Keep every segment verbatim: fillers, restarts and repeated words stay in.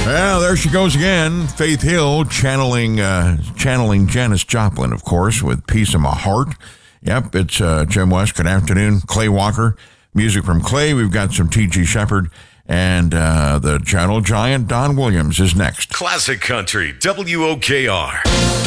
Well, there she goes again. Faith Hill channeling uh, channeling Janis Joplin, of course, with Peace in My Heart. Yep, it's uh, Jim West. Good afternoon. Clay Walker. Music from Clay. We've got some T G Shepherd. And uh, the channel giant Don Williams is next. Classic Country, W O K R.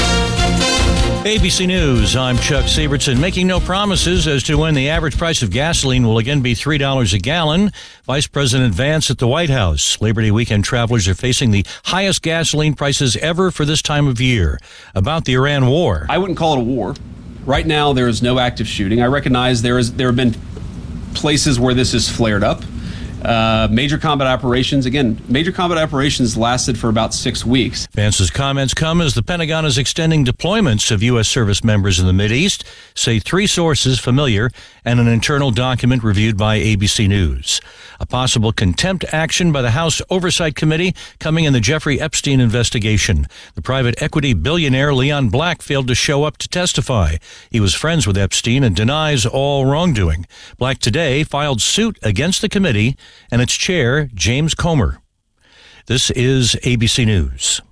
A B C News, I'm Chuck Sievertson. Making no promises as to when the average price of gasoline will again be three dollars a gallon. Vice President Vance at the White House. Labor Day weekend travelers are facing the highest gasoline prices ever for this time of year. About the Iran war. I wouldn't call it a war. Right now, there is no active shooting. I recognize there is there have been places where this has flared up. Uh, major combat operations, again, major combat operations lasted for about six weeks. Vance's comments come as the Pentagon is extending deployments of U S service members in the Mideast, say three sources familiar and an internal document reviewed by A B C News. A possible contempt action by the House Oversight Committee coming in the Jeffrey Epstein investigation. The private equity billionaire Leon Black failed to show up to testify. He was friends with Epstein and denies all wrongdoing. Black today filed suit against the committee and its chair, James Comer. This is A B C News.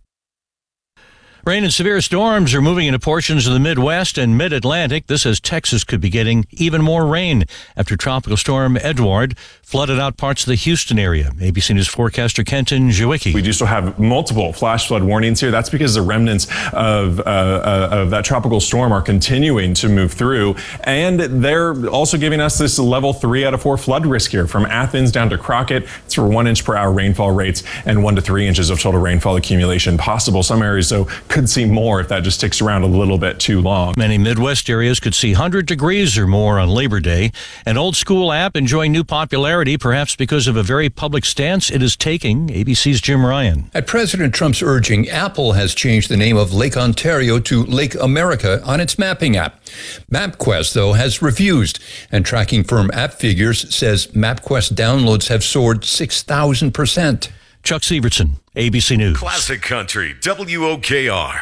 Rain and severe storms are moving into portions of the Midwest and Mid-Atlantic. This as Texas could be getting even more rain after Tropical Storm Edward flooded out parts of the Houston area. A B C News forecaster Kenton Jawicki. We do still have multiple flash flood warnings here. That's because the remnants of, uh, uh, of that tropical storm are continuing to move through. And they're also giving us this level three out of four flood risk here from Athens down to Crockett. It's for one inch per hour rainfall rates and one to three inches of total rainfall accumulation possible. Some areas, though, could see more if that just sticks around a little bit too long. Many Midwest areas could see one hundred degrees or more on Labor Day. An old school app enjoying new popularity, perhaps because of a very public stance it is taking. A B C's Jim Ryan. At President Trump's urging, Apple has changed the name of Lake Ontario to Lake America on its mapping app. MapQuest, though, has refused, and tracking firm AppFigures says MapQuest downloads have soared six thousand percent. Chuck Sievertson, A B C News. Classic Country, W O K R.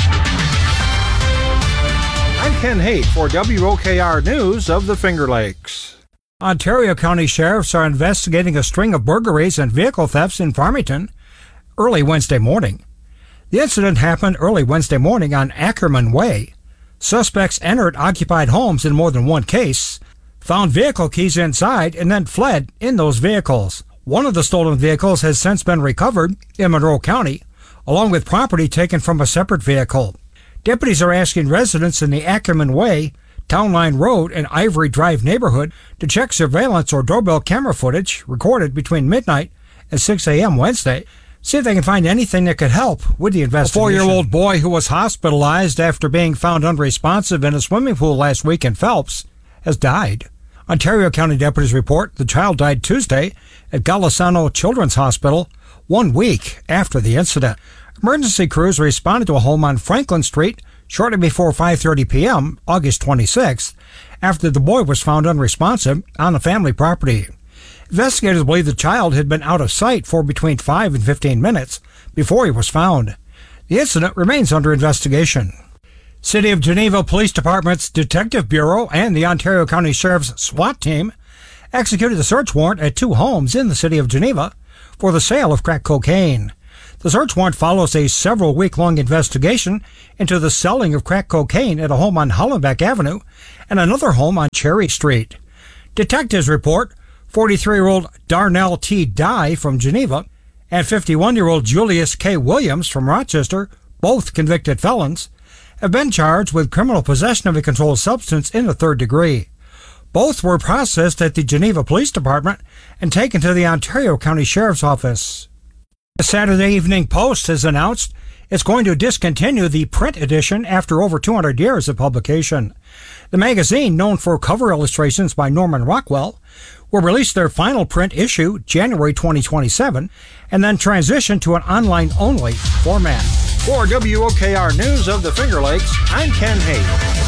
I'm Ken Haight for W O K R News of the Finger Lakes. Ontario County sheriffs are investigating a string of burglaries and vehicle thefts in Farmington early Wednesday morning. The incident happened early Wednesday morning on Ackerman Way. Suspects entered occupied homes in more than one case, found vehicle keys inside, and then fled in those vehicles. One of the stolen vehicles has since been recovered in Monroe County, along with property taken from a separate vehicle. Deputies are asking residents in the Ackerman Way, Town Line Road, and Ivory Drive neighborhood to check surveillance or doorbell camera footage recorded between midnight and six a.m. Wednesday. See if they can find anything that could help with the investigation. A four-year-old boy who was hospitalized after being found unresponsive in a swimming pool last week in Phelps has died. Ontario County deputies report the child died Tuesday at Golisano Children's Hospital, one week after the incident. Emergency crews responded to a home on Franklin Street shortly before five thirty p.m., August twenty-sixth, after the boy was found unresponsive on the family property. Investigators believe the child had been out of sight for between five and fifteen minutes before he was found. The incident remains under investigation. City of Geneva Police Department's Detective Bureau and the Ontario County Sheriff's SWAT team executed a search warrant at two homes in the city of Geneva for the sale of crack cocaine. The search warrant follows a several-week-long investigation into the selling of crack cocaine at a home on Hollenbeck Avenue and another home on Cherry Street. Detectives report forty-three-year-old Darnell T. Dye from Geneva and fifty-one-year-old Julius K. Williams from Rochester, both convicted felons, have been charged with criminal possession of a controlled substance in the third degree. Both were processed at the Geneva Police Department and taken to the Ontario County Sheriff's Office. The Saturday Evening Post has announced it's going to discontinue the print edition after over two hundred years of publication. The magazine, known for cover illustrations by Norman Rockwell, will release their final print issue January twenty twenty-seven and then transition to an online-only format. For W O K R News of the Finger Lakes, I'm Ken Haight.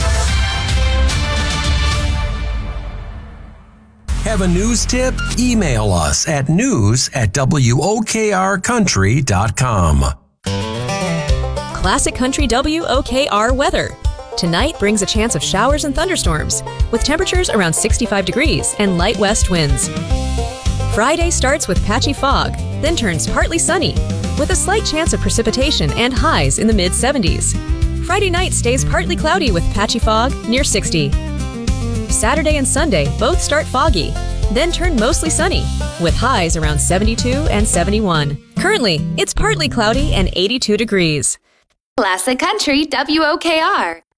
Have a news tip? Email us at news at W O K R country dot com. Classic Country W O K R weather. Tonight brings a chance of showers and thunderstorms, with temperatures around sixty-five degrees and light west winds. Friday starts with patchy fog. then turns partly sunny, with a slight chance of precipitation and highs in the mid seventies. Friday night stays partly cloudy with patchy fog near sixty. Saturday and Sunday both start foggy, then turn mostly sunny, with highs around seventy-two and seventy-one. Currently, it's partly cloudy and eighty-two degrees. Classic Country W O K R.